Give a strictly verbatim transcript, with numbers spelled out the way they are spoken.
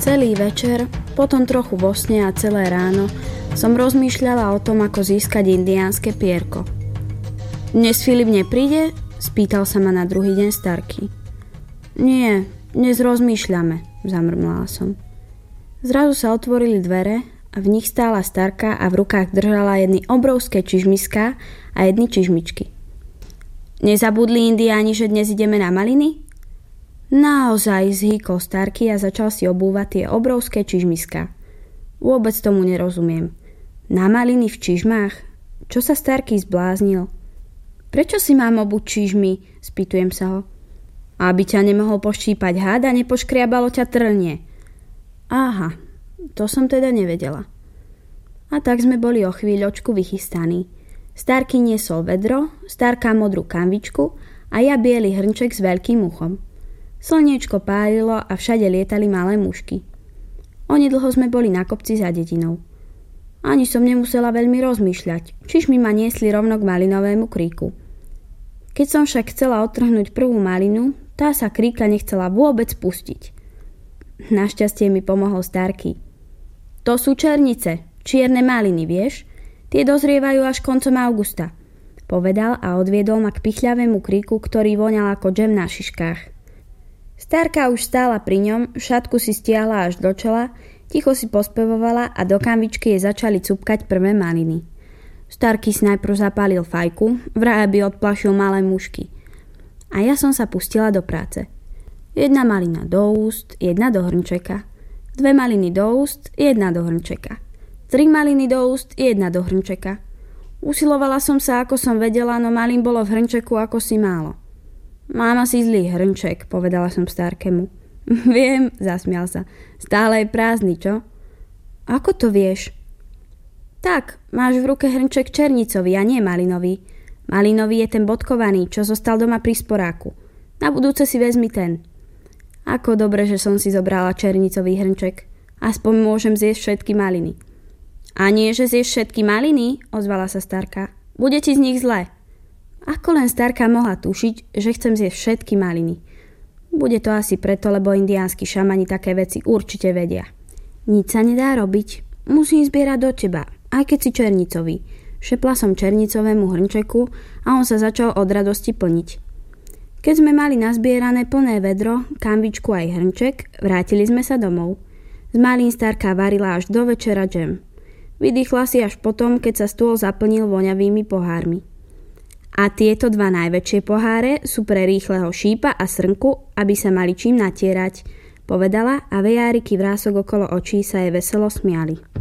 Celý večer, potom trochu vo sne a celé ráno som rozmýšľala o tom, ako získať indiánske pierko. Dnes Filip nepríde? Spýtal sa ma na druhý deň Starkey. Nie, dnes rozmýšľame, zamrmlala som. Zrazu sa otvorili dvere a v nich stála Starka a v rukách držala jedny obrovské čižmiská a jedny čižmičky. Nezabudli indiáni, že dnes ideme na maliny? Naozaj, zhýkol Starkey a začal si obúvať tie obrovské čižmiská. Vôbec tomu nerozumiem. Na maliny v čižmách? Čo sa Starkey zbláznil? Prečo si mám obuť čižmy? Spýtujem sa ho. Aby ťa nemohol poštípať had a nepoškriabalo ťa trnie. Aha, to som teda nevedela. A tak sme boli o chvíľočku vychystaní. Starkey niesol vedro, Starka modrú kanvičku a ja biely hrnček s veľkým uchom. Slniečko pálilo a všade lietali malé mušky. Onedlho sme boli na kopci za dedinou. Ani som nemusela veľmi rozmýšľať, čižmy ma niesli rovno k malinovému kríku. Keď som však chcela odtrhnúť prvú malinu, tá sa kríka nechcela vôbec pustiť. Našťastie mi pomohol Starkey. To sú černice, čierne maliny, vieš? Tie dozrievajú až koncom augusta, povedal a odviedol ma k pichľavému kríku, ktorý voňal ako džem na šiškách. Starka už stála pri ňom, šatku si stiahla až do čela, ticho si pospevovala a do kanvičky jej začali cupkať prvé maliny. Starkey si najprv zapálil fajku, vraj aby odplašil malé mušky. A ja som sa pustila do práce. Jedna malina do úst, jedna do hrnčeka. Dve maliny do úst, jedna do hrnčeka. Tri maliny do úst, jedna do hrnčeka. Usilovala som sa, ako som vedela, no malín bolo v hrnčeku ako si málo. Mám asi zlý hrnček, povedala som Starkému. Viem, zasmial sa. Stále je prázdny, čo? Ako to vieš? Tak, máš v ruke hrnček černicový a nie malinový. Malinový je ten bodkovaný, čo zostal doma pri sporáku. Na budúce si vezmi ten. Ako dobre, že som si zobrala černicový hrnček. Aspoň môžem zjesť všetky maliny. A nie, že zješ všetky maliny, ozvala sa Starka. Bude ti z nich zle. Ako len Starka mohla tušiť, že chcem zjesť všetky maliny. Bude to asi preto, lebo indiánsky šamani také veci určite vedia. Nič sa nedá robiť. Musím zbierať do teba, aj keď si černicový. Šepla som černicovému hrnčeku a on sa začal od radosti plniť. Keď sme mali nazbierané plné vedro, kanvičku aj hrnček, vrátili sme sa domov. Z malín Starka varila až do večera džem. Vydýchla si až potom, keď sa stôl zaplnil voňavými pohármi. A tieto dva najväčšie poháre sú pre rýchleho šípa a srnku, aby sa mali čím natierať, povedala a vejáriky vrások okolo očí sa jej veselo smiali.